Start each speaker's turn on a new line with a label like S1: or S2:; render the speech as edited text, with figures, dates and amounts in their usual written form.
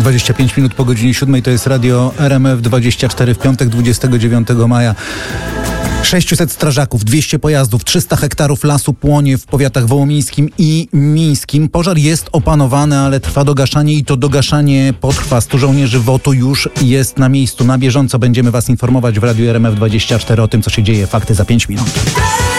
S1: 25 minut po godzinie 7 to jest Radio RMF24 w piątek 29 maja. 600 strażaków, 200 pojazdów, 300 hektarów lasu płonie w powiatach wołomińskim i mińskim. Pożar jest opanowany, ale trwa dogaszanie i to dogaszanie potrwa. 100 żołnierzy WOT-u już jest na miejscu. Na bieżąco będziemy Was informować w Radiu RMF24 o tym, co się dzieje. Fakty za 5 minut.